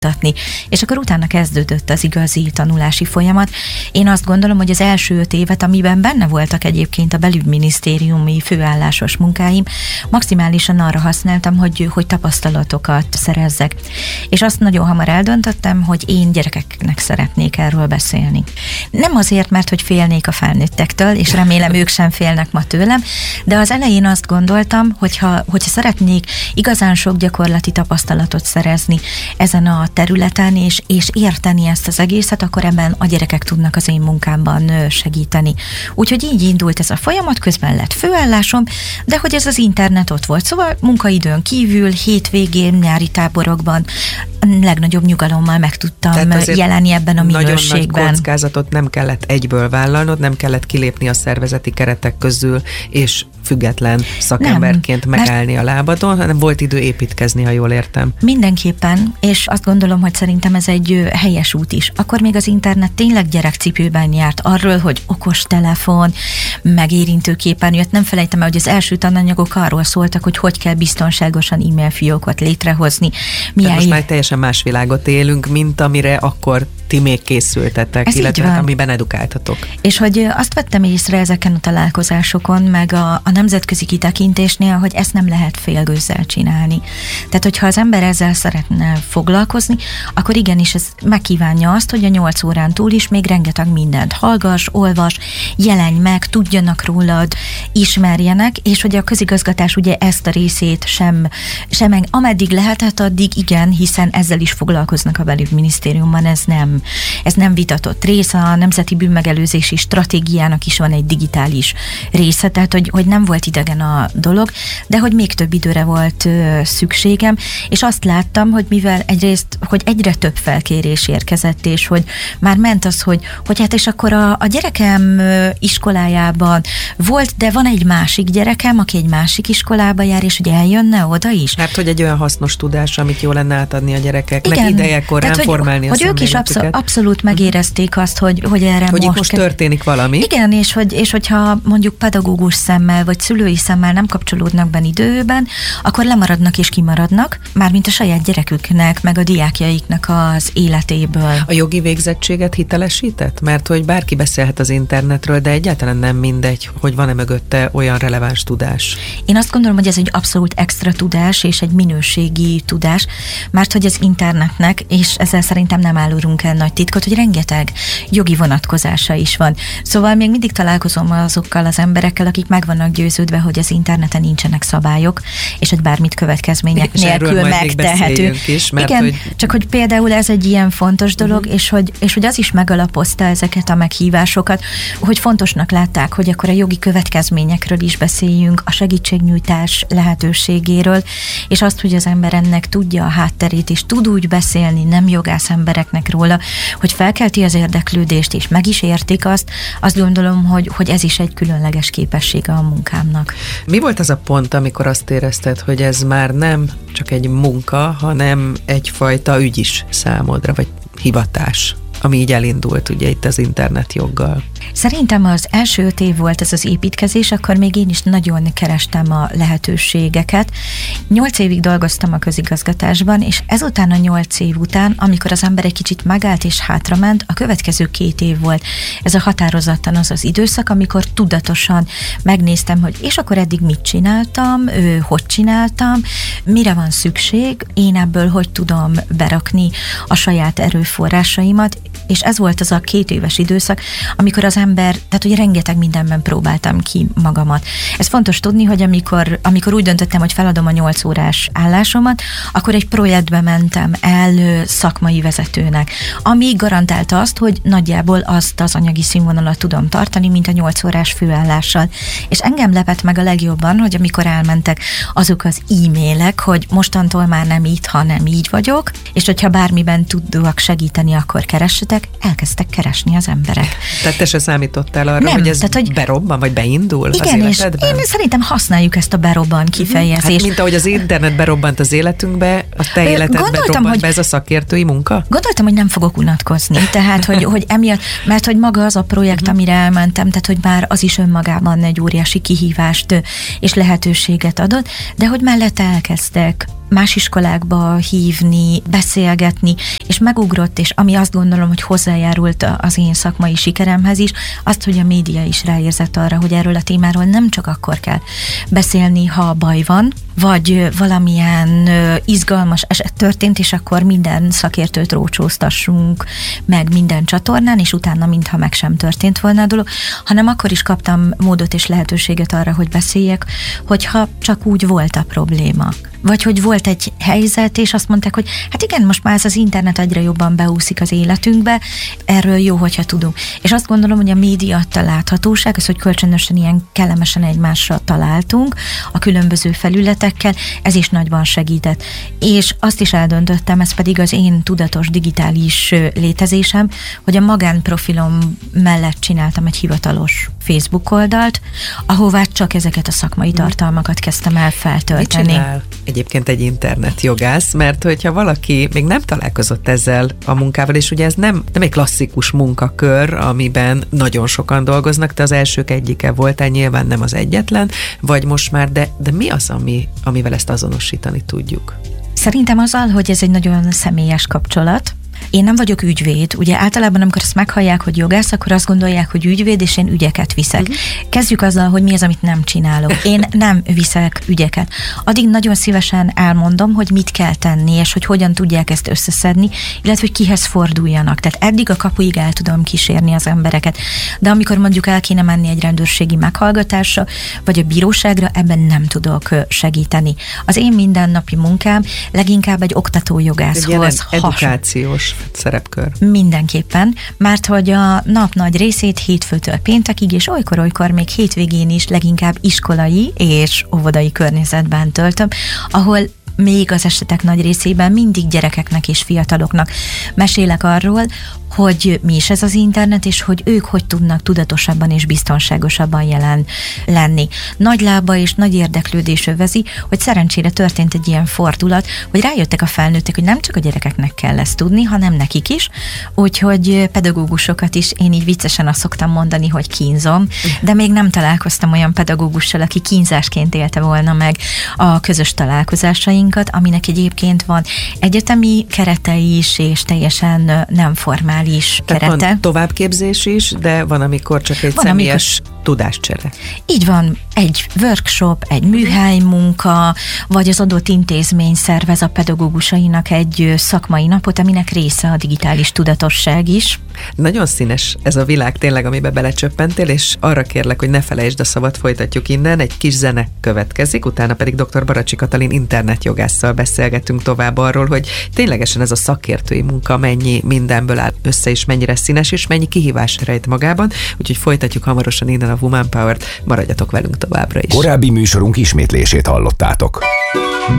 oktatni. És akkor utána kezdődött az igazi tanulási folyamat. Én azt gondolom, hogy az első 5 évet, amiben benne voltak egyébként a belügyminisztériumi főállásos munkáim, maximálisan arra használtam, hogy tapasztalatokat szerezzek. És azt nagyon hamar eldöntöttem, hogy én gyerekeknek szeretnék erről beszélni. Nem azért, mert hogy félnék a felnőttektől, és remélem ők sem félnek ma tőlem, de az elején azt gondoltam, hogyha szeretnék igazán sok gyakorlati tapasztalatot szerezni ezen a területen, és érteni ezt az egészet, akkor ebben a gyerekek tudnak az én munkámban segíteni. Úgyhogy így indult ez a folyamat, közben lett főállásom, de hogy ez az internet ott volt. Szóval munkaidőn kívül, hétvégén, nyári táborokban legnagyobb nyugalommal meg tudtam jelenni ebben a minőségben. Nagyon nagy kockázatot nem kellett egyből vállalnod, nem kellett kilépni a szervezeti keretek közül, és független szakemberként megállni a lábadon, hanem volt idő építkezni, ha jól értem. Mindenképpen, és azt gondolom, hogy szerintem ez egy helyes út is. Akkor még az internet tényleg gyerekcipőben járt arról, hogy okos telefon, megérintőképen jött. Nem felejtem el, hogy az első tananyagok arról szóltak, hogy kell biztonságosan e-mail fiókot létrehozni. Most már teljesen más világot élünk, mint amire akkor ti még készültetek, ez illetve amiben edukáltatok. És hogy azt vettem észre ezeken a találkozásokon, meg a nemzetközi kitekintésnél, hogy ezt nem lehet félgőzzel csinálni. Tehát, hogyha az ember ezzel szeretne foglalkozni, akkor igenis ez megkívánja azt, hogy a 8 órán túl is még rengeteg mindent hallgass, olvas, jelenj meg, tudjanak rólad, ismerjenek, és hogy a közigazgatás ugye ezt a részét sem ameddig lehetett, addig igen, hiszen ezzel is foglalkoznak a belügyminisztériumban, ez nem vitatott része, a Nemzeti Bűnmegelőzési Stratégiának is van egy digitális része, tehát hogy nem volt idegen a dolog, de hogy még több időre volt szükségem, és azt láttam, hogy mivel egyrészt, hogy egyre több felkérés érkezett, és hogy már ment az, hogy hát és akkor a gyerekem iskolájában volt, de van egy másik gyerekem, aki egy másik iskolába jár, és hogy eljönne oda is. Hát, hogy egy olyan hasznos tudás, amit jó lenne átadni a gyerekeknek, igen, idejekorán formálni a szemléletüket. Hogy ők is abszolút megérezték azt, hogy erre hogy most történik valami. Igen, és hogyha mondjuk pedagógus szemmel, vagy szülői szemmel nem kapcsolódnak benne időben, akkor lemaradnak és kimaradnak, mármint a saját gyereküknek, meg a diákjaiknak az életéből. A jogi végzettséget hitelesített? Mert hogy bárki beszélhet az internetről, de egyáltalán nem mindegy, hogy van-e mögötte olyan releváns tudás. Én azt gondolom, hogy ez egy abszolút extra tudás, és egy minőségi tudás, mert hogy az internetnek, és ezzel szerintem nem árulunk el nagy titkot, hogy rengeteg jogi vonatkozása is van. Szóval még mindig találkozom azokkal az emberekkel, akik meg vannak győződve, hogy az interneten nincsenek szabályok, és hogy bármit következmények nélkül megtehető. Igen, csak hogy például ez egy ilyen fontos dolog, és hogy az is megalapozta ezeket a meghívásokat, hogy fontosnak látták, hogy akkor a jogi következményekről is beszéljünk, a segítségnyújtás lehetőségéről, és azt, hogy az ember ennek tudja a hátterét, és tud úgy beszélni nem jogász embereknek róla, hogy felkelti az érdeklődést, és meg is értik azt gondolom, hogy ez is egy különleges képessége a munkámnak. Mi volt az a pont, amikor azt érezted, hogy ez már nem csak egy munka, hanem egyfajta ügy is számodra, vagy hivatás, ami így elindult ugye itt az internetjoggal? Szerintem az első 5 év volt ez az építkezés, akkor még én is nagyon kerestem a lehetőségeket. 8 évig dolgoztam a közigazgatásban, és ezután a 8 év után, amikor az ember egy kicsit megállt és hátrament, a következő 2 év volt. Ez a határozottan az időszak, amikor tudatosan megnéztem, hogy és akkor eddig mit csináltam, hogy csináltam, mire van szükség, én ebből hogy tudom berakni a saját erőforrásaimat, és ez volt az a 2 éves időszak, amikor az ember, tehát hogy rengeteg mindenben próbáltam ki magamat. Ez fontos tudni, hogy amikor úgy döntöttem, hogy feladom a 8 órás állásomat, akkor egy projektbe mentem el szakmai vezetőnek, ami garantálta azt, hogy nagyjából azt az anyagi színvonalat tudom tartani, mint a 8 órás főállással. És engem lepett meg a legjobban, hogy amikor elmentek azok az e-mailek, hogy mostantól már nem így, hanem így vagyok, és hogyha bármiben tudok segíteni, akkor keressetek, elkezdtek keresni az emberek. Tehát te se számítottál arra, hogy ez berobban, vagy beindul az életedben? Igen, és én szerintem használjuk ezt a berobban kifejezést. Hát mint ahogy az internet berobbant az életünkbe, a te életedben robbant be ez a szakértői munka? Gondoltam, hogy nem fogok unatkozni, tehát hogy emiatt, mert hogy maga az a projekt, amire elmentem, tehát hogy már az is önmagában egy óriási kihívást és lehetőséget adott, de hogy mellette elkezdtek más iskolákba hívni, beszélgetni, és megugrott, és ami azt gondolom, hogy hozzájárult az én szakmai sikeremhez is, azt, hogy a média is ráérzett arra, hogy erről a témáról nem csak akkor kell beszélni, ha baj van, vagy valamilyen izgalmas eset történt, és akkor minden szakértőt rócsóztassunk meg minden csatornán, és utána mintha meg sem történt volna a dolog, hanem akkor is kaptam módot és lehetőséget arra, hogy beszéljek, hogyha csak úgy volt a probléma. Vagy hogy volt egy helyzet, és azt mondták, hogy hát igen, most már ez az internet egyre jobban beúszik az életünkbe, erről jó, hogyha tudunk. És azt gondolom, hogy a média adta láthatóság, az, hogy kölcsönösen ilyen kellemesen egymásra találtunk a különböző felületekkel, ez is nagyban segített. És azt is eldöntöttem, ez pedig az én tudatos digitális létezésem, hogy a magánprofilom mellett csináltam egy hivatalos Facebook oldalt, ahová csak ezeket a szakmai tartalmakat kezdtem el feltölteni. Mit csinál egyébként egy internetjogász? Mert hogyha valaki még nem találkozott ezzel a munkával, és ugye ez nem egy klasszikus munkakör, amiben nagyon sokan dolgoznak, te az elsők egyike voltál, nyilván nem az egyetlen, vagy most már, de mi az, amivel ezt azonosítani tudjuk? Szerintem azzal, hogy ez egy nagyon személyes kapcsolat. Én nem vagyok ügyvéd. Ugye általában, amikor azt meghallják, hogy jogász, akkor azt gondolják, hogy ügyvéd, és én ügyeket viszek. Kezdjük azzal, hogy mi az, amit nem csinálok. Én nem viszek ügyeket. Addig nagyon szívesen elmondom, hogy mit kell tenni, és hogy hogyan tudják ezt összeszedni, illetve hogy kihez forduljanak. Tehát eddig a kapuig el tudom kísérni az embereket. De amikor mondjuk el kéne menni egy rendőrségi meghallgatásra, vagy a bíróságra, ebben nem tudok segíteni. Az én mindennapi munkám leginkább egy oktatójogászhoz edukációs szerepkör. Mindenképpen, mert hogy a nap nagy részét hétfőtől péntekig, és olykor még hétvégén is leginkább iskolai és óvodai környezetben töltöm, ahol még az esetek nagy részében mindig gyerekeknek és fiataloknak mesélek arról, hogy mi is ez az internet, és hogy ők hogy tudnak tudatosabban és biztonságosabban jelen lenni. Nagy lába és nagy érdeklődés övezi, hogy szerencsére történt egy ilyen fordulat, hogy rájöttek a felnőttek, hogy nem csak a gyerekeknek kell ezt tudni, hanem nekik is, úgyhogy pedagógusokat is én így viccesen azt szoktam mondani, hogy kínzom, de még nem találkoztam olyan pedagógussal, aki kínzásként élte volna meg a közös találkozásainkat, aminek egyébként van egyetemi kerete is, és teljesen nem formális kerete. Van továbbképzés is, de van, amikor csak egy személyes tudáscsere. Így van, egy workshop, egy műhelymunka, vagy az adott intézmény szervez a pedagógusainak egy szakmai napot, aminek része a digitális tudatosság is. Nagyon színes ez a világ tényleg, amibe belecsöppentél, és arra kérlek, hogy ne felejtsd a szavat, folytatjuk innen, egy kis zene következik, utána pedig dr. Baracsi Katalin internetjogásszal beszélgetünk tovább arról, hogy ténylegesen ez a szakértői munka mennyi mindenből áll össze, és mennyire színes, és mennyi kihívás rejt magában, úgyhogy folytatjuk hamarosan innen a Woman Power-t, maradjatok velünk továbbra is. Korábbi műsorunk ismétlését hallottátok.